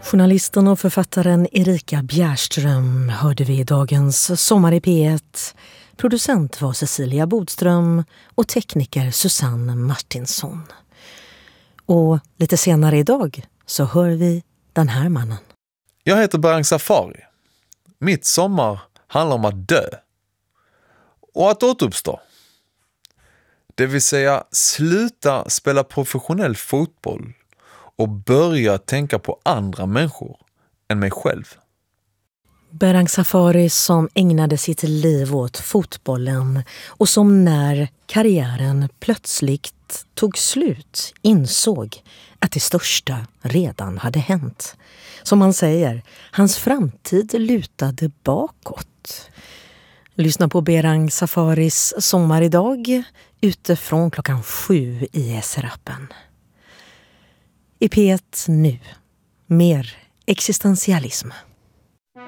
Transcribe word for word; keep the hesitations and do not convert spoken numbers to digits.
Journalisten och författaren Erika Bjärström hörde vi i dagens Sommar i P ett. Producent var Cecilia Bodström och tekniker Susanne Martinsson. Och lite senare idag så hör vi den här mannen. Jag heter Berang Safari. Mitt sommar handlar om att dö. Och att återuppstå. Det vill säga sluta spela professionell fotboll och börja tänka på andra människor än mig själv. Berang Safari som ägnade sitt liv åt fotbollen och som när karriären plötsligt tog slut insåg att det största redan hade hänt. Som man säger, hans framtid lutade bakåt. Lyssna på Berang Safaris Sommar idag utifrån klockan sju i S R-appen. I P ett nu. Mer existentialism.